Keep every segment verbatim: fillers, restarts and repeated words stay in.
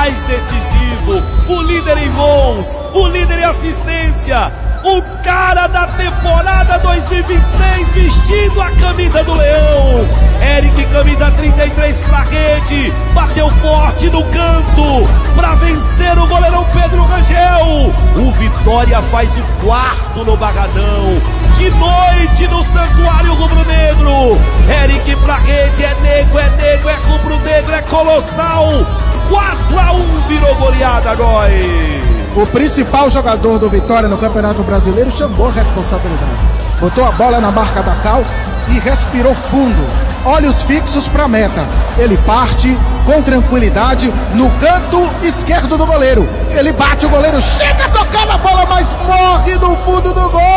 mais decisivo, o líder em gols, o líder em assistência, o cara da temporada dois mil e vinte e seis vestindo a camisa do Leão. Eric, camisa trinta e três pra rede, bateu forte no canto pra vencer o goleirão Pedro Rangel. O Vitória faz o quarto no Barradão. Que noite no Santuário Rubro-Negro. Eric pra rede, é negro, é negro, é rubro-negro, é colossal. quatro a um virou goleada, Roy. O principal jogador do Vitória no Campeonato Brasileiro chamou a responsabilidade. Botou a bola na marca da Cal e respirou fundo. Olhos fixos para a meta. Ele parte com tranquilidade no canto esquerdo do goleiro. Ele bate, o goleiro chega a tocar na bola, mas morre no fundo do gol.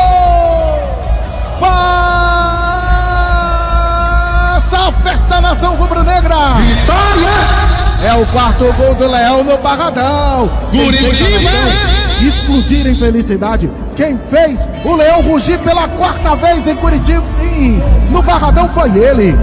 Faça a festa, nação rubro-negra. Vitória! É o quarto gol do Leão no Barradão. Curitiba! Explodir em felicidade. Quem fez o Leão rugir pela quarta vez em Curitiba, em, no Barradão, foi ele.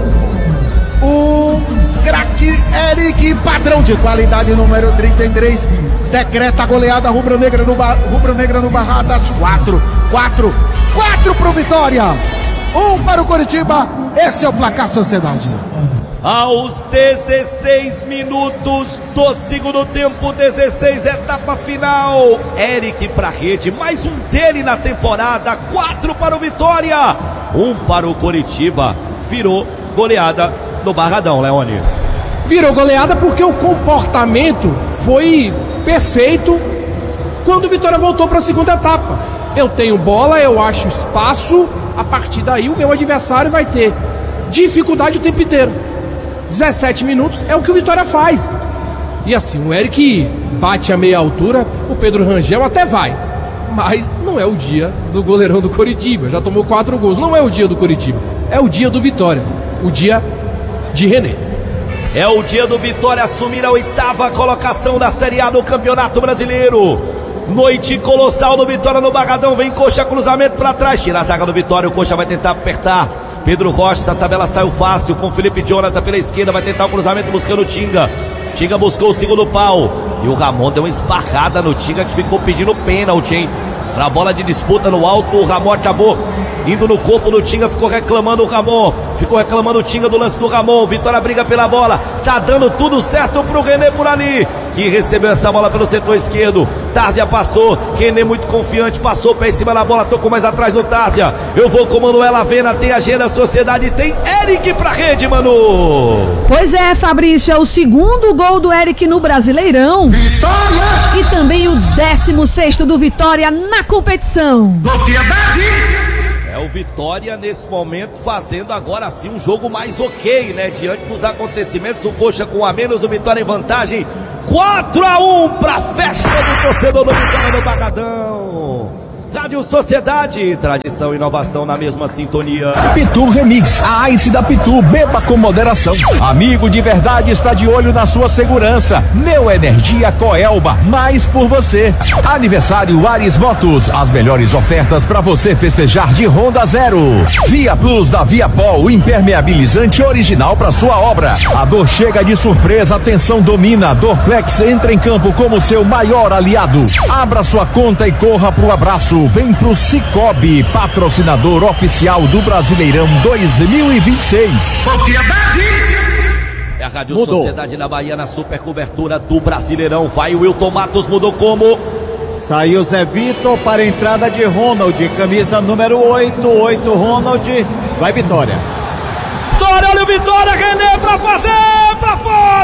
O craque Eric, padrão de qualidade número trinta e três, decreta a goleada rubro-negra no, rubro-negra no Barradas. Quatro, quatro, quatro pro Vitória. Um para o Curitiba. Esse é o placar, Sociedade. Aos dezesseis minutos do segundo tempo, dezesseis, etapa final. Eric pra rede, mais um dele na temporada. Quatro para o Vitória, um para o Coritiba. Virou goleada no Barradão, Leone. Virou goleada porque o comportamento foi perfeito quando o Vitória voltou para a segunda etapa. Eu tenho bola, eu acho espaço. A partir daí o meu adversário vai ter dificuldade o tempo inteiro. dezessete minutos é o que o Vitória faz. E assim, o Eric bate a meia altura, o Pedro Rangel até vai, mas não é o dia do goleirão do Coritiba. Já tomou quatro gols, não é o dia do Coritiba, é o dia do Vitória, o dia de René. É o dia do Vitória assumir a oitava colocação da Série A do Campeonato Brasileiro. Noite colossal no Vitória no Barradão. Vem Coxa, cruzamento pra trás, tira a zaga do Vitória, o Coxa vai tentar apertar. Pedro Rocha, essa tabela saiu fácil com Felipe Jonathan pela esquerda, vai tentar o cruzamento buscando o Tinga. Tinga buscou o segundo pau e o Ramon deu uma esbarrada no Tinga, que ficou pedindo pênalti, hein? Pra bola de disputa no alto, o Ramon acabou indo no corpo do Tinga, ficou reclamando o Ramon, ficou reclamando o Tinga do lance do Ramon. Vitória briga pela bola, tá dando tudo certo pro René por ali, que recebeu essa bola pelo setor esquerdo. Tárzia passou, René muito confiante, passou pé em cima da bola, tocou mais atrás do Tárzia. Eu vou com Manuel Avena, tem agenda Sociedade, tem Eric pra rede, Manu. Pois é, Fabrício, é o segundo gol do Eric no Brasileirão. Vitória! E também o décimo sexto do Vitória na competição. É o Vitória nesse momento fazendo agora sim um jogo mais ok, né? Diante dos acontecimentos, o Coxa com a menos, o Vitória em vantagem. quatro a um pra festa do torcedor do Vitória no Barradão. Rádio Sociedade, tradição e inovação na mesma sintonia. Pitu Remix, a Ice da Pitu, beba com moderação. Amigo de verdade está de olho na sua segurança. Neo Energia Coelba, mais por você. Aniversário Ares Motos, as melhores ofertas para você festejar de Honda Zero. Via Plus da Viapol, impermeabilizante original para sua obra. A dor chega de surpresa, atenção domina. Dorflex entra em campo como seu maior aliado. Abra sua conta e corra pro abraço. Vem pro Cicobi, patrocinador oficial do Brasileirão dois mil e vinte e seis. É a Rádio mudou. Sociedade na Bahia na super cobertura do Brasileirão. Vai o Wilton Matos, mudou como? Saiu Zé Vitor para a entrada de Ronald, camisa número oito, oito Ronald, vai Vitória. Vitória, olha o Vitória, René pra fazer, pra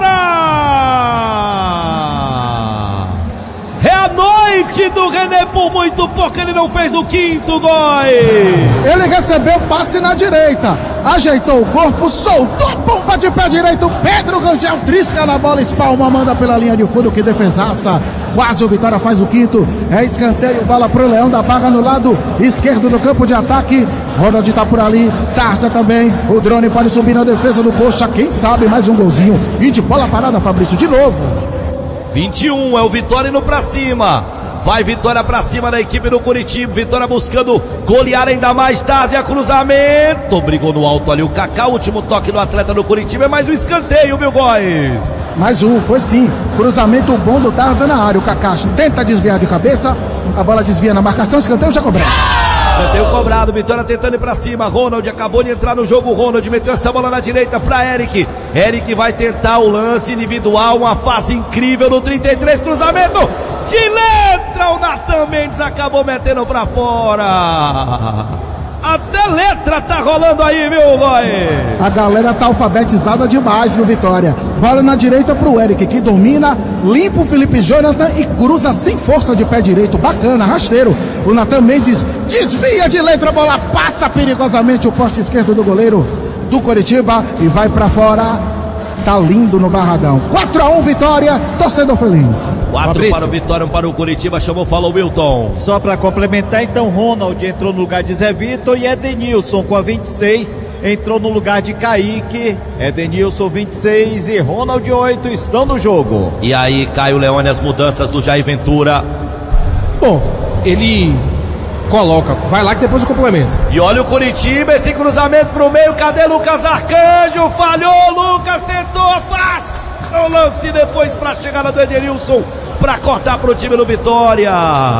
fora! É a noite do René por muito pouco, ele não fez o quinto gol. Ele recebeu passe na direita, ajeitou o corpo, soltou a bomba de pé direito. Pedro Rangel trisca na bola, espalma, manda pela linha de fundo, que defesaça. Quase o Vitória faz o quinto. É escanteio, bola pro Leão da Barra no lado esquerdo do campo de ataque. Ronald tá por ali, Tarsa também. O drone pode subir na defesa do Coxa, quem sabe mais um golzinho. E de bola parada, Fabrício, de novo. vinte e um, é o Vitória indo pra cima. Vai Vitória pra cima da equipe do Curitiba. Vitória buscando golear ainda mais. Tásia, cruzamento. Brigou no alto ali o Kaká. Último toque do atleta do Curitiba. É mais um escanteio, viu, Góis? Mais um, foi sim. Cruzamento bom do Tarzan na área. O Kaká tenta desviar de cabeça. A bola desvia na marcação. Escanteio já cobrado. Escanteio cobrado. Vitória tentando ir pra cima. Ronald acabou de entrar no jogo. Ronald meteu essa bola na direita pra Eric. Eric vai tentar o lance individual. Uma fase incrível no trinta e três. Cruzamento de letra. O Natan Mendes acabou metendo pra fora. Até letra tá rolando aí, viu, Góis? A galera tá alfabetizada demais no Vitória. Bola na direita pro Eric, que domina, limpa o Felipe Jonathan e cruza sem força de pé direito. Bacana, rasteiro. O Natan Mendes desvia de letra, a bola passa perigosamente o poste esquerdo do goleiro do Curitiba e vai pra fora. Tá lindo no Barradão. quatro a um Vitória, torcedor feliz. quatro para o Vitória, um para o Curitiba. Chamou, falou Wilton. Só para complementar, então, Ronald entrou no lugar de Zé Vitor e Edenilson com a vinte e seis entrou no lugar de Kaique. Edenilson vinte e seis e Ronald oito estão no jogo. E aí, Caio Leone, as mudanças do Jair Ventura. Bom, ele coloca, vai lá que depois eu complemento. E olha o Curitiba, esse cruzamento pro meio, cadê Lucas Arcanjo? Falhou, Lucas tentou, faz o lance depois pra chegada do Edenilson pra cortar pro time do Vitória.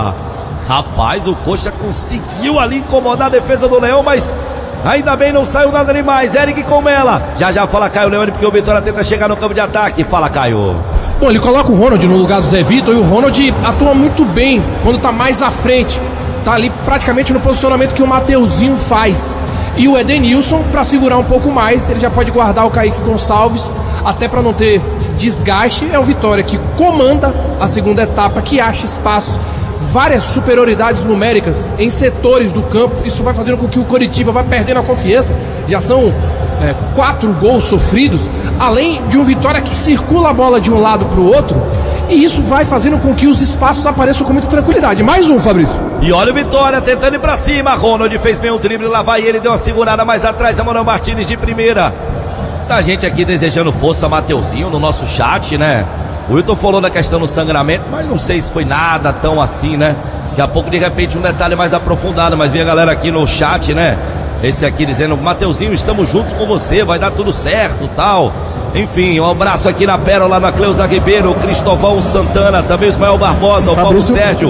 Rapaz, o Coxa conseguiu ali incomodar a defesa do Leão, mas ainda bem não saiu nada demais. Eric com ela, já já fala Caio Leone, porque o Vitória tenta chegar no campo de ataque. Fala, Caio. Bom, ele coloca o Ronald no lugar do Zé Vitor e o Ronald atua muito bem quando tá mais à frente. Tá ali praticamente no posicionamento que o Mateuzinho faz. E o Edenilson, para segurar um pouco mais, ele já pode guardar o Kaique Gonçalves, até para não ter desgaste. É o Vitória que comanda a segunda etapa, que acha espaço, várias superioridades numéricas em setores do campo. Isso vai fazendo com que o Curitiba vá perdendo a confiança. Já são é, quatro gols sofridos, além de um Vitória que circula a bola de um lado para o outro. E isso vai fazendo com que os espaços apareçam com muita tranquilidade. Mais um, Fabrício. E olha o Vitória tentando ir pra cima. Ronald fez bem o drible, lá vai ele, deu uma segurada mais atrás. Manuel Martins de primeira. Tá gente aqui desejando força, Mateuzinho, no nosso chat, né? O Wilton falou da questão do sangramento, mas não sei se foi nada tão assim, né? Daqui a pouco, de repente, um detalhe mais aprofundado. Mas vi a galera aqui no chat, né? Esse aqui dizendo, Mateuzinho, estamos juntos com você, vai dar tudo certo, tal. Enfim, um abraço aqui na Pérola, na Cleusa Ribeiro, o Cristóvão Santana, também o Ismael Barbosa, o Paulo Sérgio,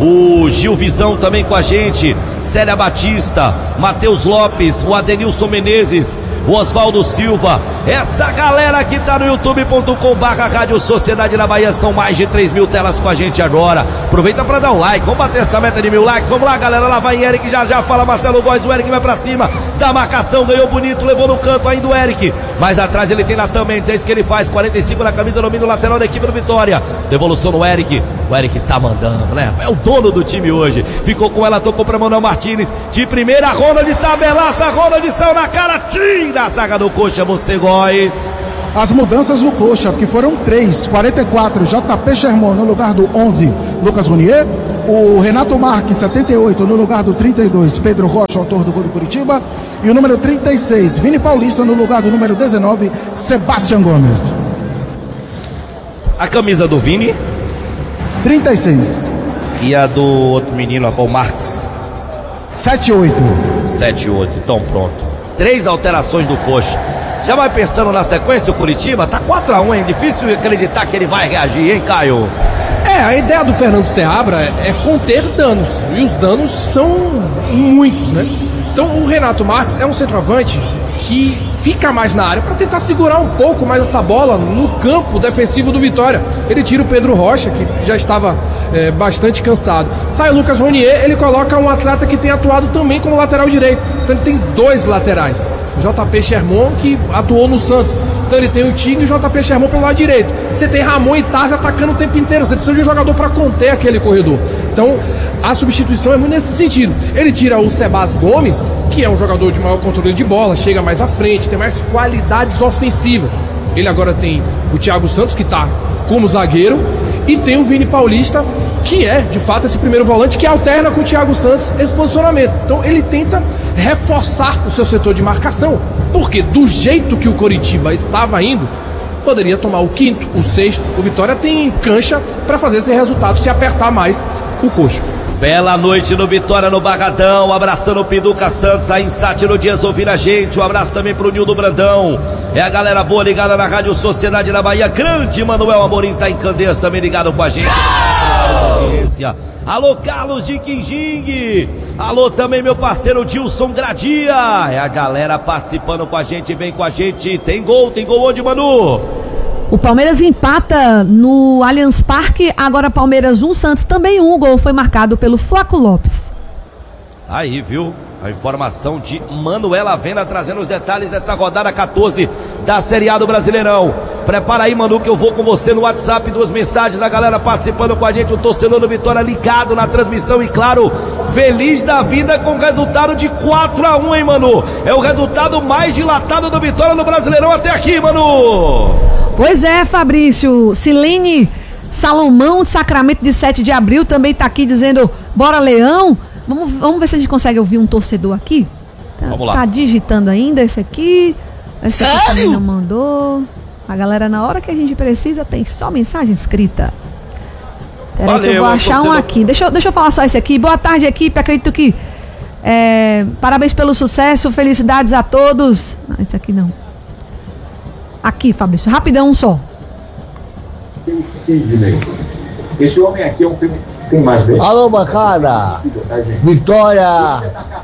o Gil Visão também com a gente, Célia Batista, Matheus Lopes, o Adenilson Menezes, o Oswaldo Silva, essa galera que tá no youtube ponto com barra Rádio Sociedade na Bahia, são mais de três mil telas com a gente agora. Aproveita pra dar um like, vamos bater essa meta de mil likes, vamos lá, galera, lá vai Eric, já já fala Marcelo Góes, o Eric vai pra cima da marcação, ganhou bonito, levou no canto ainda o Eric, mais atrás ele tem Natan Mendes, é isso que ele faz, quarenta e cinco na camisa, domina o lateral da equipe do Vitória, devolução no Eric, o Eric tá mandando, né, é o dono do time hoje, ficou com ela, tocou pra Manuel Martins, de primeira, Ronald tabelaça, Ronald saiu na cara, tira a zaga do Coxa, você Góes. As mudanças no Coxa, que foram três, quarenta e quatro, J P Sherman no lugar do onze, Lucas Ronier, o Renato Marques, setenta e oito, no lugar do trinta e dois, Pedro Rocha, autor do gol do Curitiba, e o número trinta e seis, Vini Paulista, no lugar do número dezenove, Sebastião Gomes. A camisa do Vini? trinta e seis. E a do outro menino, o Marques? sete e oito. sete e oito, então pronto. Três alterações do Coxa. Já vai pensando na sequência o Curitiba? Tá quatro a um, hein? Difícil acreditar que ele vai reagir, hein, Caio? É, a ideia do Fernando Seabra é, é conter danos. E os danos são muitos, né? Então o Renato Marques é um centroavante que fica mais na área para tentar segurar um pouco mais essa bola no campo defensivo do Vitória. Ele tira o Pedro Rocha, que já estava é, bastante cansado. Sai o Lucas Ronier, ele coloca um atleta que tem atuado também como lateral direito. Então ele tem dois laterais. O J P Sherman, que atuou no Santos. Então ele tem o Tigre e o J P Sherman pelo lado direito. Você tem Ramon e Tarzi atacando o tempo inteiro. Você precisa de um jogador para conter aquele corredor. Então a substituição é muito nesse sentido. Ele tira o Sebas Gomes, que é um jogador de maior controle de bola, chega mais à frente, tem mais qualidades ofensivas. Ele agora tem o Thiago Santos, que está como zagueiro, e tem o Vini Paulista, que é, de fato, esse primeiro volante que alterna com o Thiago Santos esse posicionamento. Então ele tenta reforçar o seu setor de marcação, porque do jeito que o Coritiba estava indo, poderia tomar o quinto, o sexto. O Vitória tem cancha para fazer esse resultado se apertar mais o Coxa. Bela noite no Vitória no Barradão, abraçando o Pinduca Santos, aí em Sátiro Dias ouvindo a gente, um abraço também pro Nildo Brandão, é a galera boa ligada na Rádio Sociedade da Bahia, grande Manuel Amorim tá em Candeias também ligado com a gente. Alô Carlos de Quinjing, alô também meu parceiro Dilson Gradia, é a galera participando com a gente, vem com a gente, tem gol, tem gol onde, Manu? O Palmeiras empata no Allianz Parque, agora Palmeiras um, Santos também um, o gol foi marcado pelo Flaco Lopes. Aí, viu? A informação de Manuela Avena trazendo os detalhes dessa rodada quatorze da Série A do Brasileirão. Prepara aí, Manu, que eu vou com você no WhatsApp, duas mensagens, a galera participando com a gente, o torcedor do Vitória ligado na transmissão e, claro, feliz da vida com o resultado de quatro a um, hein, Manu? É o resultado mais dilatado do Vitória no Brasileirão até aqui, Manu! Pois é, Fabrício. Silene Salomão de Sacramento de sete de abril também tá aqui dizendo bora Leão. Vamos, vamos ver se a gente consegue ouvir um torcedor aqui. Tá, vamos lá. Tá digitando ainda esse aqui. Esse aqui também não mandou. A galera, na hora que a gente precisa, tem só mensagem escrita. Peraí que eu vou achar um aqui. Deixa, eu- deixa eu falar só esse aqui. Boa tarde, equipe. Acredito que é, parabéns pelo sucesso. Felicidades a todos. Não, esse aqui não. Aqui, Fabrício. Rapidão, um só. Esse homem aqui é um filme. Tem mais dele? Alô, bancada! Vitória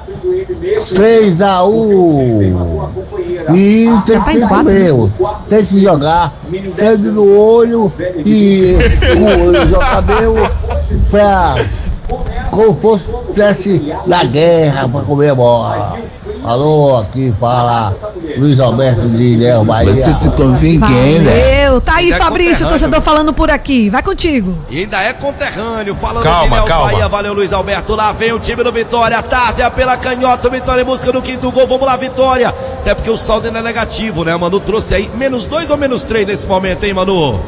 três a um. E tem que ser mesmo. Tem que jogar sangue no olho e o jogar mesmo pra como fosse tivesse na guerra pra comer a bola. Alô, aqui fala Luiz Alberto de Léo Bahia. Você se confia em quem, velho? Valeu. Tá aí, Ainda é Fabrício, conterrâneo. torcedor falando por aqui. Vai contigo. E ainda é conterrâneo, falando Calma, de Léo calma. Bahia, valeu Luiz Alberto, lá vem o time do Vitória, Tárzia pela canhota, o Vitória em busca do quinto gol, vamos lá Vitória, até porque o saldo ainda é negativo, né, Manu trouxe aí menos dois ou menos três nesse momento, hein, Manu?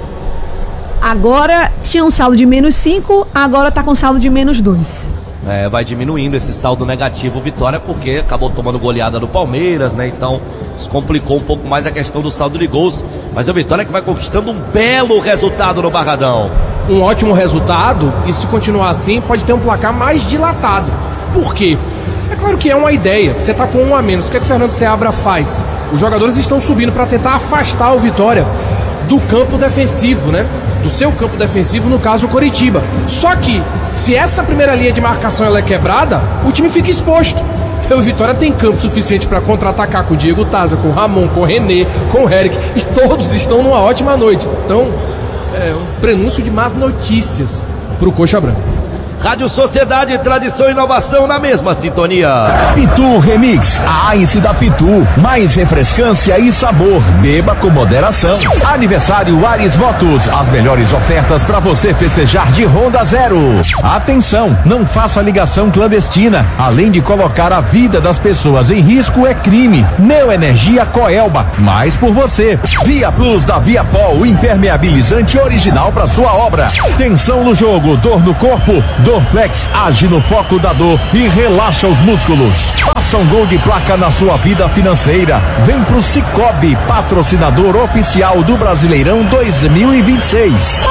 Agora tinha um saldo de menos cinco, agora tá com saldo de menos dois. É, vai diminuindo esse saldo negativo o Vitória, porque acabou tomando goleada do Palmeiras, né, então isso complicou um pouco mais a questão do saldo de gols, mas é o Vitória que vai conquistando um belo resultado no Barradão. Um ótimo resultado, e se continuar assim, pode ter um placar mais dilatado. Por quê? É claro que é uma ideia. Você tá com um a menos. O que, é que o Fernando Seabra faz? Os jogadores estão subindo para tentar afastar o Vitória do campo defensivo, né? Do seu campo defensivo, no caso o Coritiba. Só que, se essa primeira linha de marcação ela é quebrada, o time fica exposto. E o Vitória tem campo suficiente para contra-atacar com o Diego Taza, com o Ramon, com o René, com o Eric. E todos estão numa ótima noite. Então, é um prenúncio de más notícias pro Coxa Branca. Rádio Sociedade, tradição e inovação na mesma sintonia. Pitu Remix, a Ice da Pitu, mais refrescância e sabor, beba com moderação. Aniversário Ares Motos, as melhores ofertas para você festejar de Honda Zero. Atenção, não faça ligação clandestina, além de colocar a vida das pessoas em risco é crime. Neoenergia Coelba, mais por você. Via Plus da Viapol, impermeabilizante original para sua obra. Tensão no jogo, dor no corpo, Dorflex age no foco da dor e relaxa os músculos. Faça um gol de placa na sua vida financeira. Vem pro Cicobi, patrocinador oficial do Brasileirão dois mil e vinte e seis.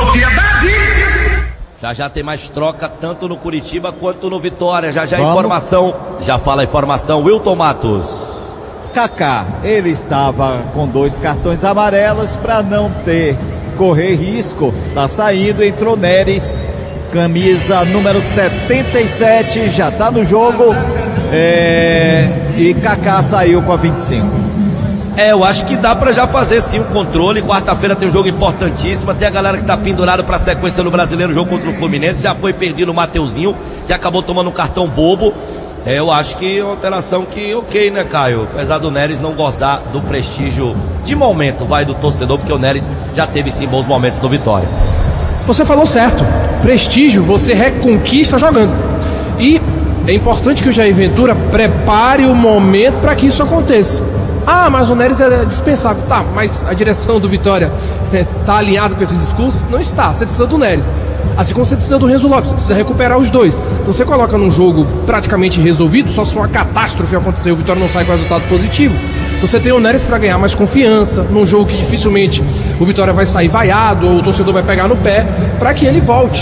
Já já tem mais troca tanto no Curitiba quanto no Vitória. Já já Vamos. informação, já fala a informação, Wilton Matos. Kaká, ele estava com dois cartões amarelos para não ter, correr risco, tá saindo, entrou Neres, camisa número setenta e sete, já tá no jogo, é, e Kaká saiu com a vinte e cinco. É, eu acho que dá pra já fazer sim um controle. Quarta-feira tem um jogo importantíssimo. Tem a galera que tá pendurado pra sequência no Brasileiro, jogo contra o Fluminense. Já foi perdido o Mateuzinho, que acabou tomando um cartão bobo. É, eu acho que é uma alteração que ok, né, Caio? Apesar do Neres não gozar do prestígio de momento, vai, do torcedor, porque o Neres já teve sim bons momentos no Vitória. Você falou certo. Prestígio você reconquista jogando. E é importante que o Jair Ventura prepare o momento para que isso aconteça. Ah, mas o Neres é dispensável. Tá, mas a direção do Vitória está alinhada com esse discurso? Não está. Você precisa do Neres. Assim como você precisa do Renzo Lopes, você precisa recuperar os dois. Então você coloca num jogo praticamente resolvido, só se uma catástrofe acontecer, o Vitória não sai com resultado positivo. Então você tem o Neres para ganhar mais confiança, num jogo que dificilmente o Vitória vai sair vaiado, ou o torcedor vai pegar no pé, para que ele volte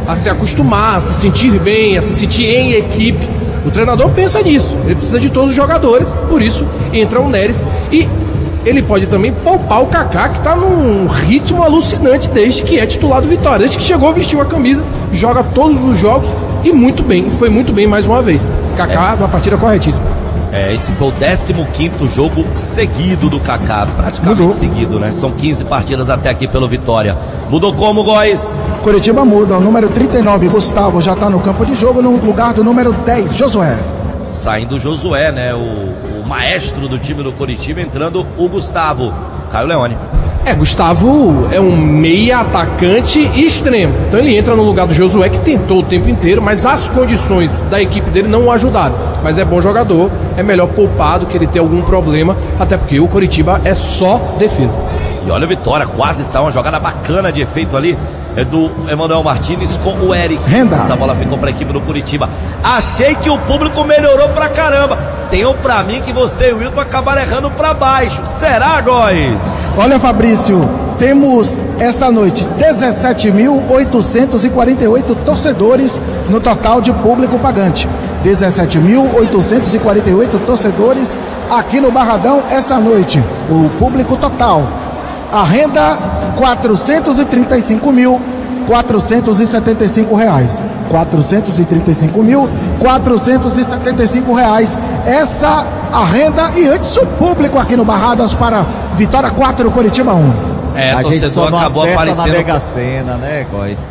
a se acostumar, a se sentir bem, a se sentir em equipe. O treinador pensa nisso, ele precisa de todos os jogadores, por isso entra o Neres e ele pode também poupar o Kaká, que está num ritmo alucinante desde que é titular do Vitória, desde que chegou, vestiu a camisa, joga todos os jogos e muito bem, e foi muito bem mais uma vez. Kaká, é. uma partida corretíssima. É, esse foi o décimo quinto jogo seguido do Kaká, praticamente Mudou. seguido, né? São quinze partidas até aqui pelo Vitória. Mudou como, Góis? Curitiba muda, o número trinta e nove, Gustavo, já está no campo de jogo, no lugar do número dez, Josué. Saindo o Josué, né? O, o maestro do time do Curitiba, entrando o Gustavo, Caio Leone. É, Gustavo é um meia atacante extremo. Então ele entra no lugar do Josué, que tentou o tempo inteiro, mas as condições da equipe dele não o ajudaram. Mas é bom jogador, é melhor poupado que ele ter algum problema, até porque o Coritiba é só defesa. E olha a Vitória, quase saiu uma jogada bacana de efeito ali, é do Emanuel Martínez com o Eric. Renda. Essa bola ficou para a equipe do Curitiba. Achei que o público melhorou pra caramba. Tenham pra mim que você e o Wilton acabaram errando pra baixo. Será, Góis? Olha, Fabrício, temos esta noite dezessete mil oitocentos e quarenta e oito torcedores no total de público pagante. dezessete mil oitocentos e quarenta e oito torcedores aqui no Barradão essa noite. O público total. A renda quatrocentos e trinta e cinco mil quatrocentos e setenta e cinco reais. quatrocentos e trinta e cinco mil quatrocentos e setenta e cinco reais. Essa a renda e antes o público aqui no Barradas para Vitória quatro, Curitiba um. É, a gente só não acabou aparecendo na Mega Sena, né, Góis?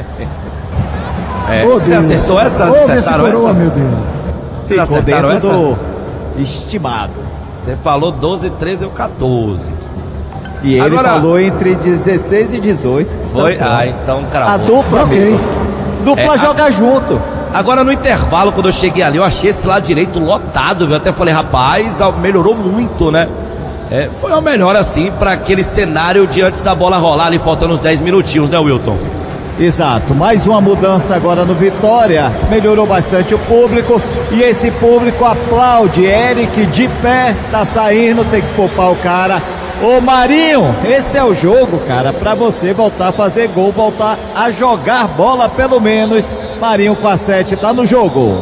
É, oh, você acertou essa? Ô, oh, esse coroa, meu Deus. Vocês acertaram essa? Do estimado. Você falou doze, treze ou quatorze. E ele Agora, falou entre dezesseis e dezoito. Foi? Então, ah, então cravou. A dupla, ok. Dupla é, joga a... junto. Agora no intervalo, quando eu cheguei ali, eu achei esse lado direito lotado, viu? Até falei, rapaz, melhorou muito, né? É, foi o melhor assim para aquele cenário de antes da bola rolar ali, faltando uns dez minutinhos, né, Wilton? Exato, mais uma mudança agora no Vitória, melhorou bastante o público e esse público aplaude. Eric de pé, tá saindo, tem que poupar o cara. Ô Marinho, esse é o jogo, cara, pra você voltar a fazer gol, voltar a jogar bola pelo menos. Marinho com a sete tá no jogo.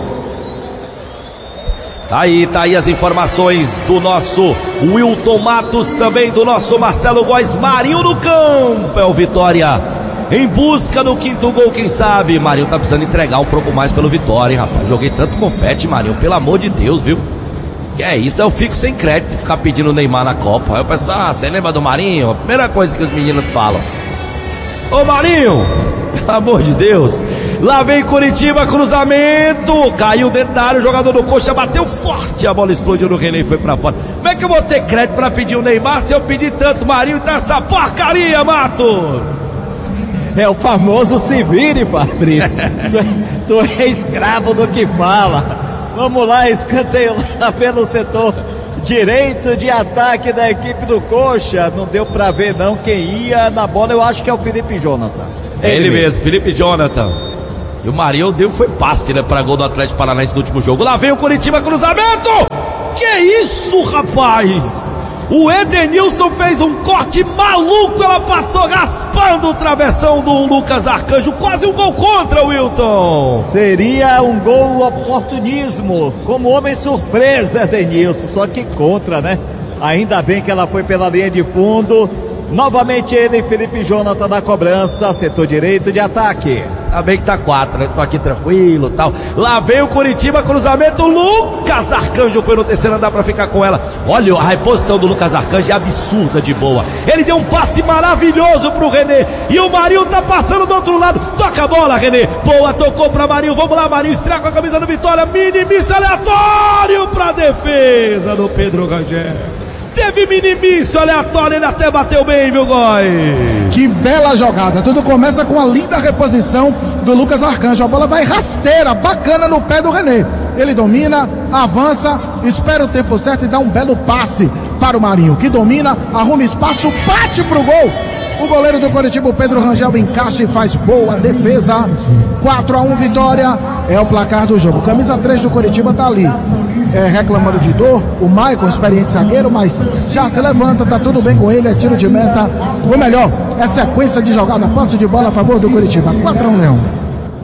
Tá aí, tá aí as informações do nosso Wilton Matos, também do nosso Marcelo Góes. Marinho no campo, é o Vitória em busca do quinto gol, quem sabe. Marinho tá precisando entregar um pouco mais pelo Vitória, hein, rapaz. Joguei tanto confete, Marinho, pelo amor de Deus, viu? Que é isso, eu fico sem crédito de ficar pedindo o Neymar na Copa. Aí eu penso, ah, você lembra do Marinho? A primeira coisa que os meninos falam. Ô Marinho, pelo amor de Deus. Lá vem Curitiba, cruzamento. Caiu dentro da área, o jogador do Coxa bateu forte. A bola explodiu no René e foi pra fora. Como é que eu vou ter crédito pra pedir o Neymar se eu pedir tanto Marinho? Tá essa porcaria, Matos. É o famoso se vire, Fabrício. tu, tu é escravo do que fala. Vamos lá, escanteio lá pelo setor direito de ataque da equipe do Coxa. Não deu pra ver não quem ia na bola, eu acho que é o Felipe Jonathan. É ele, ele mesmo, mesmo, Felipe Jonathan. E o Marinho deu, foi passe, né, pra gol do Atlético Paranaense no último jogo. Lá vem o Curitiba, cruzamento! Que isso, rapaz? O Edenilson fez um corte maluco, ela passou raspando o travessão do Lucas Arcanjo, quase um gol contra, Wilton. Seria um gol oportunismo, como homem surpresa, Edenilson, só que contra, né? Ainda bem que ela foi pela linha de fundo. Novamente ele, Felipe Jonathan na cobrança, setor direito de ataque. Tá bem que tá quatro, né? Tô aqui tranquilo e tal. Lá vem o Curitiba, cruzamento. Lucas Arcanjo foi no terceiro andar pra ficar com ela. Olha, a reposição do Lucas Arcanjo é absurda de boa. Ele deu um passe maravilhoso pro René. E o Marinho tá passando do outro lado. Toca a bola, René. Boa, tocou pra Marinho. Vamos lá, Marinho. Estreia com a camisa do Vitória. Minimício aleatório pra defesa do Pedro Rangel. Teve minimício aleatório, ele até bateu bem, viu, Góis? Que bela jogada. Tudo começa com a linda reposição do Lucas Arcanjo. A bola vai rasteira, bacana no pé do René. Ele domina, avança, espera o tempo certo e dá um belo passe para o Marinho, que domina, arruma espaço, bate pro gol. O goleiro do Coritiba, Pedro Rangel, encaixa e faz boa defesa. quatro a um Vitória, é o placar do jogo. Camisa três do Coritiba tá ali, é, reclamando de dor. O Maicon, experiente zagueiro, mas já se levanta, tá tudo bem com ele, é tiro de meta. Ou melhor, é sequência de jogada, posse de bola a favor do Coritiba. quatro a um, Leão.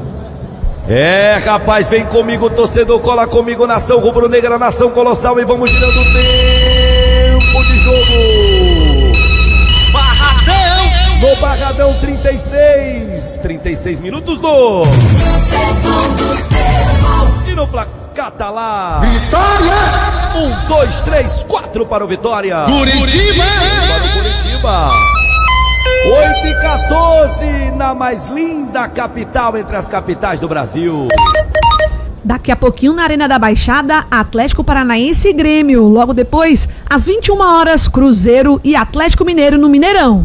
É, rapaz, vem comigo, torcedor, cola comigo, nação rubro-negra, nação colossal, e vamos girando o tempo de jogo. Barradão! No Barradão, trinta e seis, trinta e seis minutos do segundo tempo. E no placar tá lá. Vitória! Um, dois, três, quatro para o Vitória. Curitiba! Curitiba! oito e quatorze na mais linda capital entre as capitais do Brasil. Daqui a pouquinho na Arena da Baixada, Atlético Paranaense e Grêmio. Logo depois, às vinte e uma horas, Cruzeiro e Atlético Mineiro no Mineirão.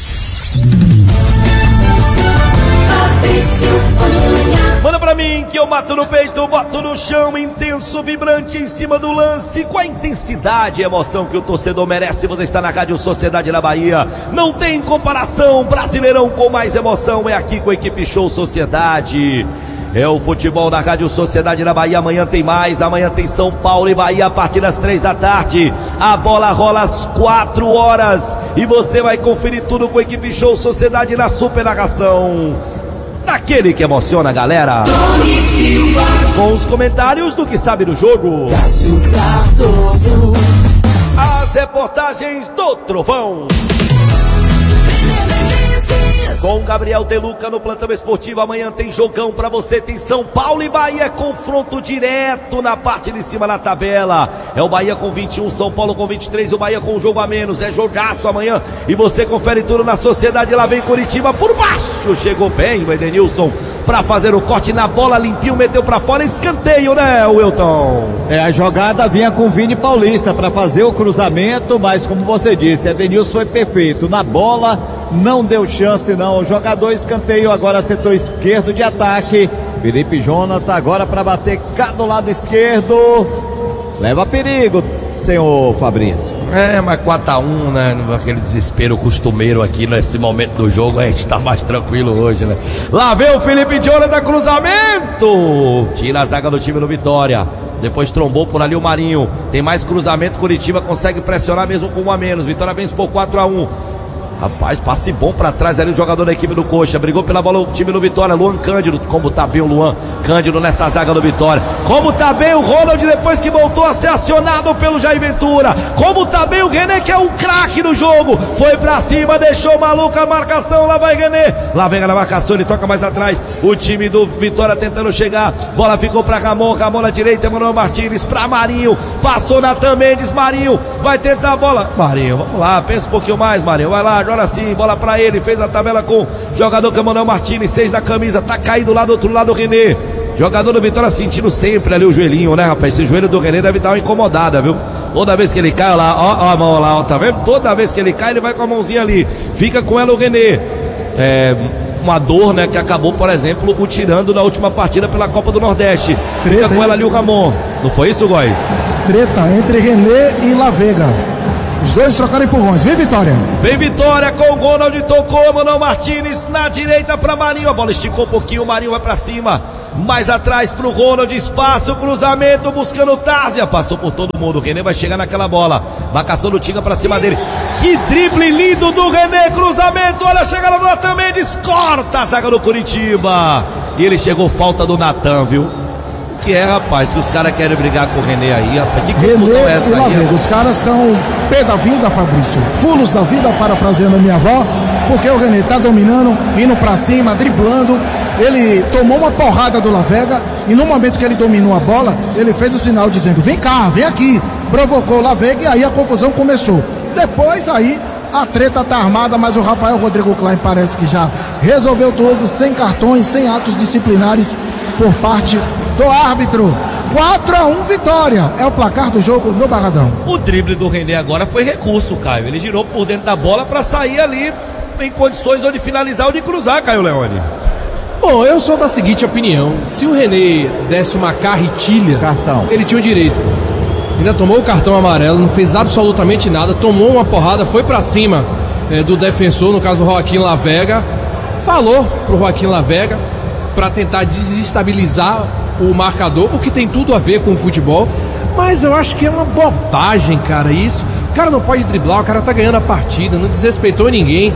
Manda pra mim que eu mato no peito, boto no chão, intenso, vibrante em cima do lance, com a intensidade e emoção que o torcedor merece. Você está na Rádio Sociedade na Bahia, não tem comparação. Brasileirão com mais emoção é aqui com a equipe Show Sociedade. É o futebol da Rádio Sociedade na Bahia. Amanhã tem mais, amanhã tem São Paulo e Bahia a partir das três da tarde. A bola rola às quatro horas e você vai conferir tudo com a equipe Show Sociedade na super narração daquele que emociona a galera. Com os comentários do que sabe do jogo. As reportagens do Trovão. Com Gabriel Deluca no plantão esportivo. Amanhã tem jogão pra você. Tem São Paulo e Bahia, confronto direto na parte de cima na tabela. É o Bahia com vinte e um, São Paulo com vinte e três, o Bahia com um jogo a menos. É jogaço amanhã e você confere tudo na Sociedade. Lá vem Curitiba por baixo, chegou bem o Edenilson pra fazer o corte na bola, limpinho, meteu pra fora, escanteio, né, Wilton? É, a jogada vinha com o Vini Paulista pra fazer o cruzamento, mas como você disse, Edenilson foi perfeito na bola, não deu chance não. O jogador escanteio agora, setor esquerdo de ataque. Felipe Jonathan agora para bater cá do lado esquerdo. Leva perigo, senhor Fabrício. É, mas quatro a um, né? Aquele desespero costumeiro aqui nesse momento do jogo. A gente tá mais tranquilo hoje, né? Lá vem o Felipe Jonathan, cruzamento. Tira a zaga do time do Vitória. Depois trombou por ali o Marinho. Tem mais cruzamento, Curitiba consegue pressionar mesmo com um a menos. Vitória vence por quatro a um. Rapaz, passe bom pra trás ali o jogador da equipe do Coxa. Brigou pela bola o time do Vitória. Luan Cândido. Como tá bem o Luan Cândido nessa zaga do Vitória. Como tá bem o Ronald depois que voltou a ser acionado pelo Jair Ventura. Como tá bem o René, que é um craque no jogo. Foi pra cima, deixou maluca a marcação. Lá vai René. Lá vem a marcação, ele toca mais atrás. O time do Vitória tentando chegar. Bola ficou pra Ramon. Ramon na direita, Emanuel Martins pra Marinho. Passou Natan Mendes. Marinho vai tentar a bola. Marinho, vamos lá. Pensa um pouquinho mais, Marinho. Vai lá. Agora sim, bola pra ele, fez a tabela com o jogador Emanuel Martins, seis da camisa, tá caído lá do outro lado o René. Jogador do Vitória sentindo sempre ali o joelhinho, né, rapaz? Esse joelho do René deve dar uma incomodada, viu? Toda vez que ele cai, ó lá, ó, ó a mão lá, ó, tá vendo? Toda vez que ele cai, ele vai com a mãozinha ali. Fica com ela o René. É uma dor, né, que acabou, por exemplo, o tirando na última partida pela Copa do Nordeste. Fica com ela ali o Ramon. Não foi isso, Góis? Treta entre René e La Vega. Os dois trocaram empurrões. Vem Vitória. Vem Vitória com o Ronald, tocou Emanuel Martins na direita para Marinho. A bola esticou um pouquinho, o Marinho vai para cima. Mais atrás pro Ronald, espaço, cruzamento, buscando o Tárzia. Passou por todo mundo, o René vai chegar naquela bola. Marcação do Tinga para cima dele. Que drible lindo do René, cruzamento. Olha a chegada do Natan Mendes, corta a zaga do Curitiba. E ele chegou, falta do Natan, viu? Que é, rapaz, que os caras querem brigar com o René aí, rapaz. Que confusão é essa aí? Vega, os caras estão pé da vida, Fabrício. Fulos da vida, parafraseando a minha avó. Porque o René tá dominando, indo pra cima, driblando. Ele tomou uma porrada do La Vega. E no momento que ele dominou a bola, ele fez o sinal dizendo: vem cá, vem aqui. Provocou o La Vega e aí a confusão começou. Depois aí a treta tá armada, mas o Rafael Rodrigo Klein parece que já resolveu tudo, sem cartões, sem atos disciplinares por parte do árbitro. quatro a um Vitória é o placar do jogo no Barradão. O drible do René agora foi recurso, Caio. Ele girou por dentro da bola para sair ali em condições ou de finalizar ou de cruzar, Caio Leone. Bom, eu sou da seguinte opinião: se o René desse uma carretilha, cartão, ele tinha o direito. Ainda tomou o cartão amarelo, não fez absolutamente nada, tomou uma porrada, foi pra cima é, do defensor, no caso do Joaquim La Vega. Falou pro Joaquim La Vega para tentar desestabilizar o marcador, o que tem tudo a ver com o futebol. Mas eu acho que é uma bobagem, cara, isso. O cara não pode driblar, o cara tá ganhando a partida, não desrespeitou ninguém.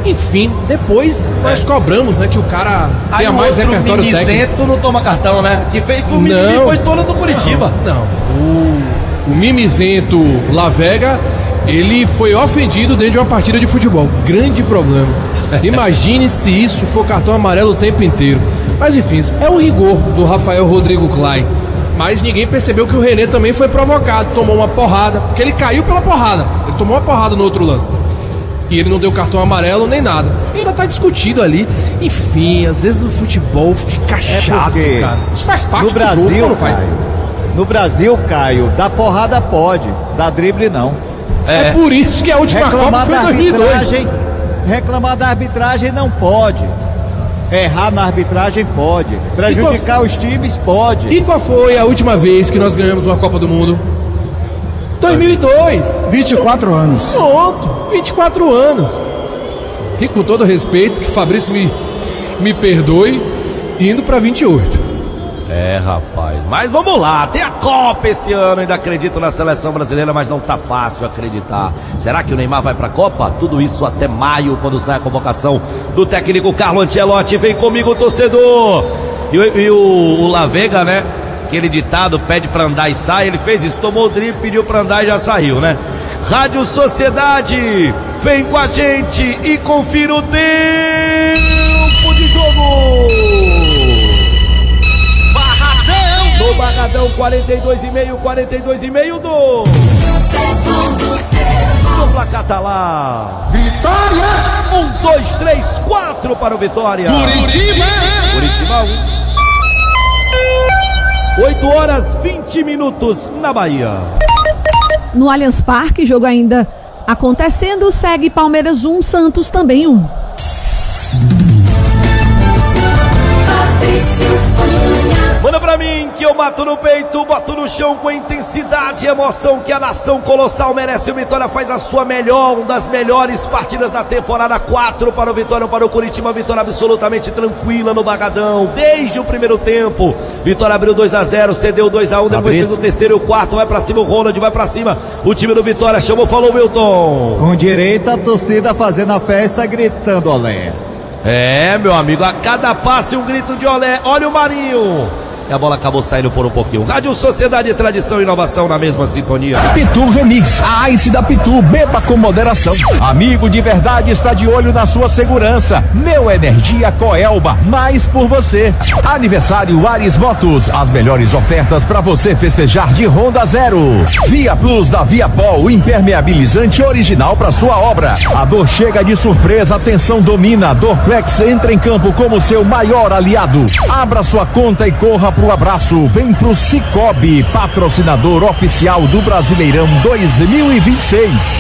Enfim, depois nós É. cobramos, né, que o cara Aí tenha o mais outro repertório técnico. mimizento não toma cartão, né? Que fez que o mimimi Não. foi dono do Curitiba. Não, o, o mimizento Lavega, ele foi ofendido dentro de uma partida de futebol. Grande problema. Imagine se isso for cartão amarelo o tempo inteiro. Mas enfim, é o rigor do Rafael Rodrigo Klein. Mas ninguém percebeu que o René também foi provocado, tomou uma porrada, porque ele caiu pela porrada. Ele tomou uma porrada no outro lance. E ele não deu cartão amarelo nem nada. E ainda tá discutido ali. Enfim, às vezes o futebol fica chato, porque cara. Isso faz parte no do Brasil, jogo, não faz? Caio, no Brasil, Caio, da porrada pode, da drible não. É, por isso que a última Copa Reclamar foi em da dois mil e dois. arbitragem, reclamar da arbitragem não pode. Errar na arbitragem pode. Prejudicar os times pode. E qual foi a última vez que nós ganhamos uma Copa do Mundo? dois mil e dois. vinte e quatro anos. Pronto, vinte e quatro anos. E com todo respeito, que Fabrício me, me perdoe, indo pra vinte e oito. É, rapaz. Mas vamos lá, tem a Copa esse ano. Ainda acredito na seleção brasileira, mas não tá fácil acreditar. Será que o Neymar vai pra Copa? Tudo isso até maio, quando sai a convocação do técnico Carlo Ancelotti. Vem comigo, torcedor. E, e o, o Lavega, né? Aquele ditado, pede pra andar e sai. Ele fez isso, tomou o drible, pediu pra andar e já saiu, né? Rádio Sociedade, vem com a gente e confira o tempo de jogo. No Barradão, quarenta e dois e meio, quarenta e dois e meio do segundo tempo. No placar tá lá. Vitória! Um, dois, três, quatro para o Vitória. Curitiba! Curitiba um. oito horas, vinte minutos na Bahia. No Allianz Parque, jogo ainda acontecendo, segue Palmeiras um, Santos também um. Manda pra mim que eu mato no peito, boto no chão com intensidade e emoção que a nação colossal merece. O Vitória faz a sua melhor, uma das melhores partidas da temporada. Quatro para o Vitória, para o Curitiba. Vitória absolutamente tranquila no Barradão, desde o primeiro tempo. Vitória abriu dois a zero, cedeu dois a um, depois fez o terceiro e o quarto. Vai pra cima o Ronald, vai pra cima o time do Vitória. Chamou, falou Milton. Com direito a torcida fazendo a festa, gritando olé. É, meu amigo, a cada passe um grito de olé. Olha o Marinho. E a bola acabou saindo por um pouquinho. Rádio Sociedade, tradição e inovação na mesma sintonia. Pitu Remix, a Ice da Pitu, beba com moderação. Amigo de verdade está de olho na sua segurança. Neo Energia Coelba, mais por você. Aniversário Ares Motos, as melhores ofertas para você festejar de Honda Zero. Via Plus da Viapol, impermeabilizante original para sua obra. A dor chega de surpresa, atenção domina. Dorflex entra em campo como seu maior aliado. Abra sua conta e corra pro abraço. Vem pro Cicobi, patrocinador oficial do Brasileirão dois mil e vinte e seis.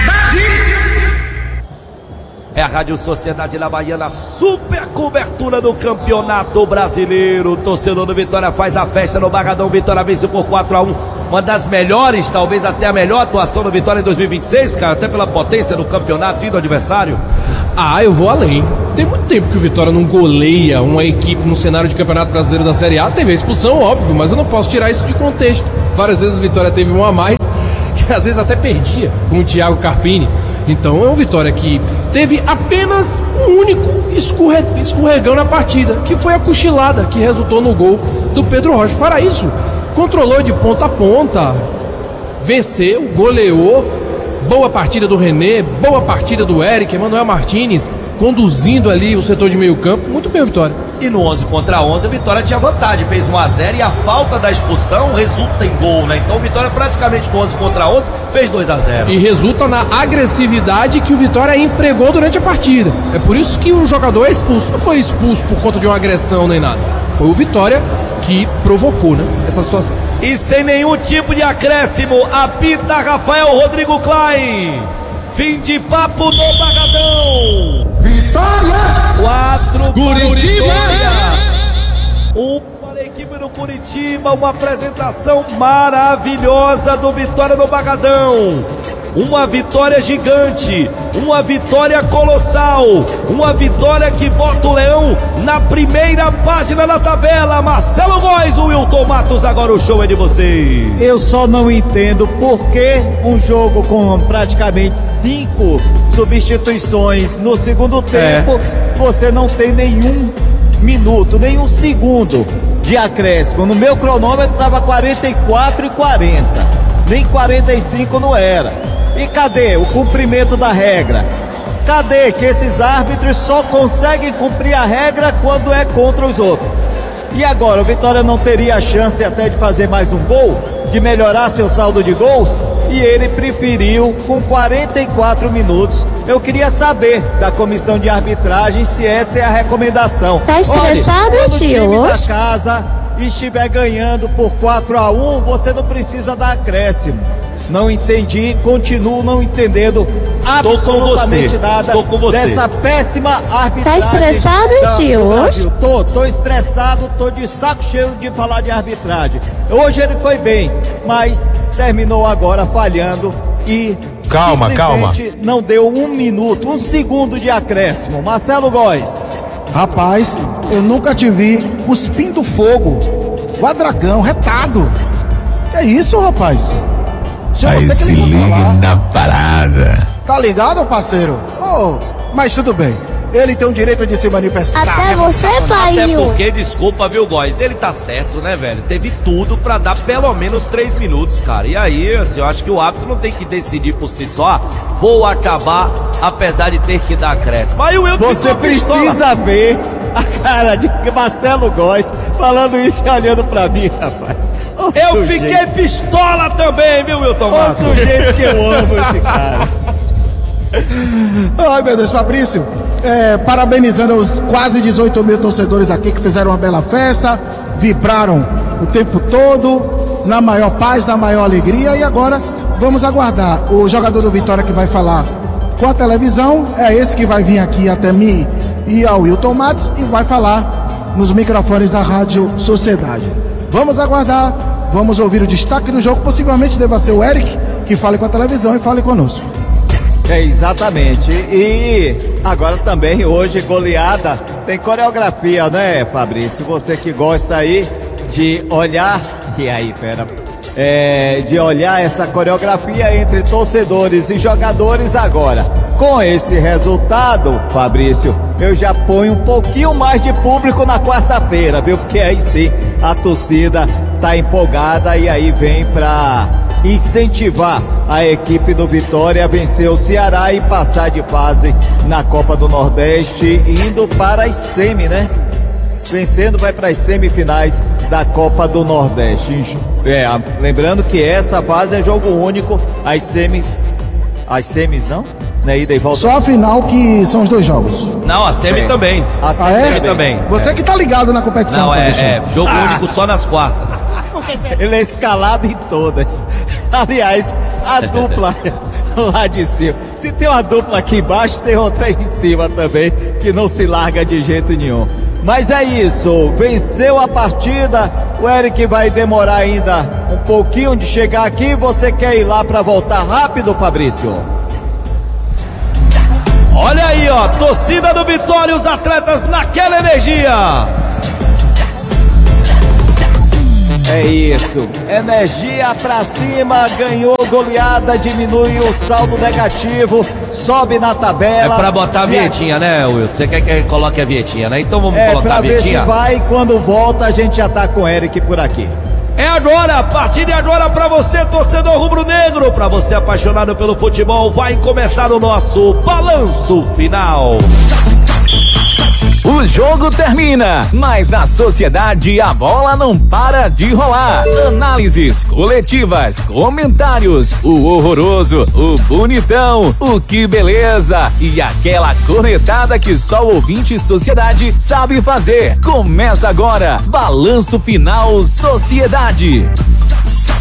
É a Rádio Sociedade na Baiana, super cobertura do Campeonato Brasileiro. O torcedor do Vitória faz a festa no Barradão. Vitória vence por quatro a um. Uma das melhores, talvez até a melhor atuação do Vitória em dois mil e vinte e seis, cara, até pela potência do campeonato e do adversário. Ah, eu vou além. Tem muito tempo que o Vitória não goleia uma equipe no cenário de Campeonato Brasileiro da Série A. Teve a expulsão, óbvio, mas eu não posso tirar isso de contexto. Várias vezes o Vitória teve um a mais, que às vezes até perdia, com o Thiago Carpini. Então é um Vitória que teve apenas um único escorre... escorregão na partida, que foi a cochilada que resultou no gol do Pedro Rocha. Fora isso, controlou de ponta a ponta, venceu, goleou. Boa partida do René, boa partida do Eric, Emanuel Martins, conduzindo ali o setor de meio campo. Muito bem, Vitória. E no onze contra onze, a Vitória tinha vantagem, fez um a zero e a falta da expulsão resulta em gol, né? Então o Vitória praticamente no onze contra onze fez dois a zero. E resulta na agressividade que o Vitória empregou durante a partida. É por isso que o jogador é expulso. Não foi expulso por conta de uma agressão nem nada. Foi o Vitória que provocou, né, essa situação. E sem nenhum tipo de acréscimo, apita Rafael Rodrigo Klein. Fim de papo no Barradão. Vitória! Quatro Curitiba! Um para a equipe do Curitiba, uma apresentação maravilhosa do Vitória no Barradão. uma vitória gigante, uma vitória colossal, uma vitória que bota o Leão na primeira página da tabela. Marcelo Góes, o Wilton Matos, agora o show é de vocês. Eu só não entendo por que um jogo com praticamente cinco substituições no segundo tempo, é. você não tem nenhum minuto, nenhum segundo de acréscimo. No meu cronômetro estava quarenta e quatro e quarenta, nem quarenta e cinco não era. E cadê o cumprimento da regra? Cadê que esses árbitros só conseguem cumprir a regra quando é contra os outros? E agora, o Vitória não teria a chance até de fazer mais um gol, de melhorar seu saldo de gols? E ele preferiu com quarenta e quatro minutos. Eu queria saber da comissão de arbitragem se essa é a recomendação. Tá estressado, Olha, tio? quando o time da casa estiver ganhando por quatro a um, você não precisa dar acréscimo. Não entendi, continuo não entendendo absolutamente nada dessa péssima arbitragem. Tá estressado, tio? Tô, tô estressado, tô de saco cheio de falar de arbitragem. Hoje ele foi bem, mas terminou agora falhando e calma, calma. não deu um minuto, um segundo de acréscimo. Marcelo Góes. Rapaz, eu nunca te vi cuspindo fogo. Guadragão, retado. Que é isso, rapaz? Aí se liga na parada. Tá ligado, parceiro? Oh, mas tudo bem. Ele tem o direito de se manifestar. Até você, pai. Até porque, desculpa, viu, Góes? Ele tá certo, né, velho? Teve tudo pra dar pelo menos três minutos, cara. E aí, assim, eu acho que o árbitro não tem que decidir por si só. Vou acabar, apesar de ter que dar acréscimo. Aí o Wilton Você precisa ver a cara de Marcelo Góes falando isso e olhando pra mim, rapaz. O eu sujeito. Fiquei pistola também, viu, Wilton Matos? O sujeito que eu amo esse cara. Ai, meu Deus, Fabrício, é, parabenizando os quase dezoito mil torcedores aqui que fizeram uma bela festa, vibraram o tempo todo, na maior paz, na maior alegria, e agora vamos aguardar. O jogador do Vitória que vai falar com a televisão é esse que vai vir aqui até mim e ao Wilton Matos e vai falar nos microfones da Rádio Sociedade. Vamos aguardar, vamos ouvir o destaque do jogo, possivelmente deva ser o Eric, que fale com a televisão e fale conosco. É, exatamente, e agora também hoje goleada, tem coreografia, né, Fabrício? Você que gosta aí de olhar, e aí, fera, é, de olhar essa coreografia entre torcedores e jogadores agora. Com esse resultado, Fabrício, eu já ponho um pouquinho mais de público na quarta-feira, viu? Porque aí sim, a torcida tá empolgada e aí vem pra incentivar a equipe do Vitória a vencer o Ceará e passar de fase na Copa do Nordeste, indo para as semi, né? Vencendo vai para as semifinais da Copa do Nordeste. É, lembrando que essa fase é jogo único, as semi, as semis não? Né, ida e volta. Só a final que são os dois jogos. Não, a semi é. também. A ah, semi é? também. Você é. que tá ligado na competição. Não, é, é jogo ah. único só nas quartas. Ele é escalado em todas. Aliás, a dupla lá de cima. Se tem uma dupla aqui embaixo, tem outra aí em cima também, que não se larga de jeito nenhum. Mas é isso, venceu a partida. O Eric vai demorar ainda um pouquinho de chegar aqui. Você quer ir lá para voltar rápido, Fabrício? Olha aí, ó, torcida do Vitória, os atletas naquela energia. É isso, energia pra cima, ganhou goleada, diminui o saldo negativo, sobe na tabela. É pra botar a vietinha, né, Wilton? Você quer que ele coloque a vietinha, né? Então vamos é, colocar a vietinha. É, pra ver se vai, quando volta a gente já tá com o Eric por aqui. É agora, a partir de agora pra você, torcedor rubro-negro, pra você apaixonado pelo futebol, vai começar o nosso balanço final. O jogo termina, mas na Sociedade a bola não para de rolar. Análises coletivas, comentários, o horroroso, o bonitão, o que beleza e aquela cornetada que só o ouvinte Sociedade sabe fazer. Começa agora, Balanço Final Sociedade.